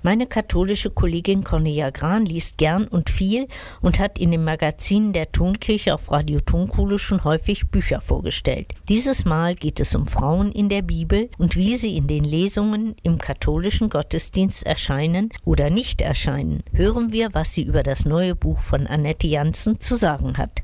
Meine katholische Kollegin Cornelia Gran liest gern und viel und hat in den Magazinen der Tonkirche auf Radio Tonkuhle schon häufig Bücher vorgestellt. Dieses Mal geht es um Frauen in der Bibel und wie sie in den Lesungen im katholischen Gottesdienst erscheinen oder nicht erscheinen. Hören wir, was sie über das neue Buch von Annette Jansen zu sagen hat.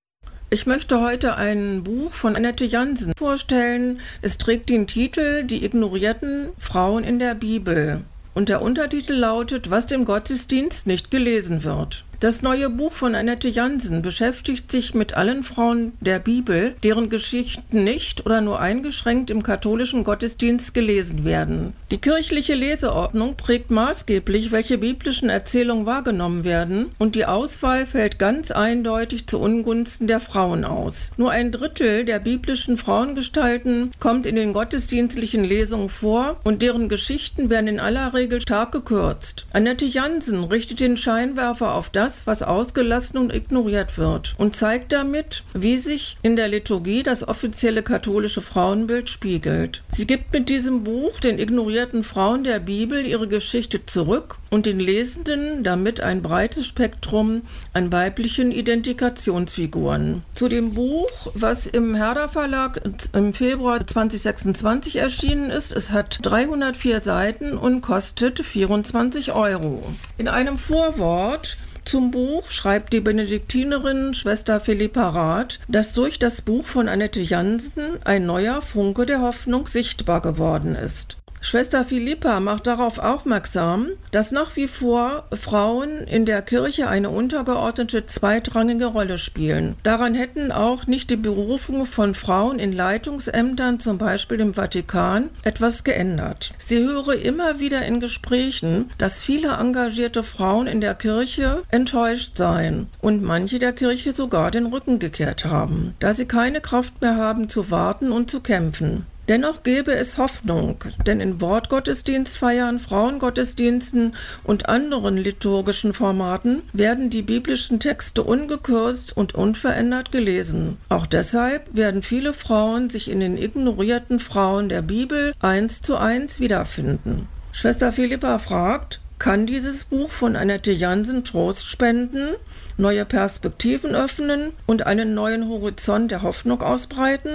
Ich möchte heute ein Buch von Annette Jansen vorstellen. Es trägt den Titel »Die ignorierten Frauen in der Bibel«. Und der Untertitel lautet, was im Gottesdienst nicht gelesen wird. Das neue Buch von Annette Jansen beschäftigt sich mit allen Frauen der Bibel, deren Geschichten nicht oder nur eingeschränkt im katholischen Gottesdienst gelesen werden. Die kirchliche Leseordnung prägt maßgeblich, welche biblischen Erzählungen wahrgenommen werden, und die Auswahl fällt ganz eindeutig zu Ungunsten der Frauen aus. Nur ein Drittel der biblischen Frauengestalten kommt in den gottesdienstlichen Lesungen vor und deren Geschichten werden in aller Regel stark gekürzt. Annette Jansen richtet den Scheinwerfer auf das, was ausgelassen und ignoriert wird, und zeigt damit, wie sich in der Liturgie das offizielle katholische Frauenbild spiegelt. Sie gibt mit diesem Buch den ignorierten Frauen der Bibel ihre Geschichte zurück und den Lesenden damit ein breites Spektrum an weiblichen Identifikationsfiguren. Zu dem Buch, was im Herder Verlag im Februar 2026 erschienen ist, es hat 304 Seiten und kostet 24 €. In einem Vorwort zum Buch schreibt die Benediktinerin Schwester Philippa Rath, dass durch das Buch von Annette Jansen ein neuer Funke der Hoffnung sichtbar geworden ist. Schwester Philippa macht darauf aufmerksam, dass nach wie vor Frauen in der Kirche eine untergeordnete, zweitrangige Rolle spielen. Daran hätten auch nicht die Berufungen von Frauen in Leitungsämtern, zum Beispiel im Vatikan, etwas geändert. Sie höre immer wieder in Gesprächen, dass viele engagierte Frauen in der Kirche enttäuscht seien und manche der Kirche sogar den Rücken gekehrt haben, da sie keine Kraft mehr haben zu warten und zu kämpfen. Dennoch gäbe es Hoffnung, denn in Wortgottesdienstfeiern, Frauengottesdiensten und anderen liturgischen Formaten werden die biblischen Texte ungekürzt und unverändert gelesen. Auch deshalb werden viele Frauen sich in den ignorierten Frauen der Bibel 1:1 wiederfinden. Schwester Philippa fragt: Kann dieses Buch von Annette Jansen Trost spenden, neue Perspektiven öffnen und einen neuen Horizont der Hoffnung ausbreiten?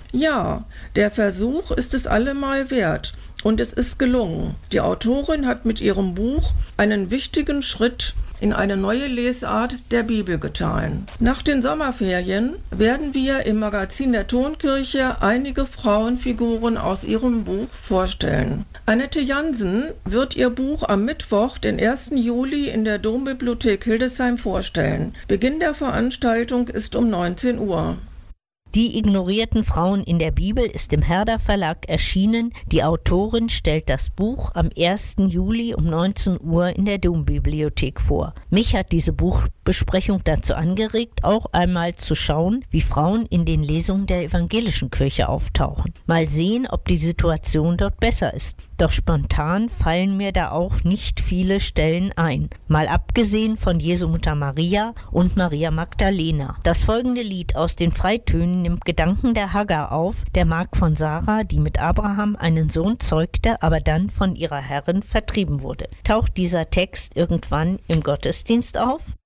Ja, der Versuch ist es allemal wert und es ist gelungen. Die Autorin hat mit ihrem Buch einen wichtigen Schritt in eine neue Lesart der Bibel getan. Nach den Sommerferien werden wir im Magazin der Tonkirche einige Frauenfiguren aus ihrem Buch vorstellen. Annette Jansen wird ihr Buch am Mittwoch, den 1. Juli, in der Dombibliothek Hildesheim vorstellen. Beginn der Veranstaltung ist um 19 Uhr. Die ignorierten Frauen in der Bibel ist im Herder Verlag erschienen. Die Autorin stellt das Buch am 1. Juli um 19 Uhr in der Dombibliothek vor. Mich hat diese Buchbesprechung dazu angeregt, auch einmal zu schauen, wie Frauen in den Lesungen der evangelischen Kirche auftauchen. Mal sehen, ob die Situation dort besser ist. Doch spontan fallen mir da auch nicht viele Stellen ein. Mal abgesehen von Jesu Mutter Maria und Maria Magdalena. Das folgende Lied aus den Freitönen nimmt Gedanken der Hagar auf, der Magd von Sarah, die mit Abraham einen Sohn zeugte, aber dann von ihrer Herrin vertrieben wurde. Taucht dieser Text irgendwann im Gottesdienst auf?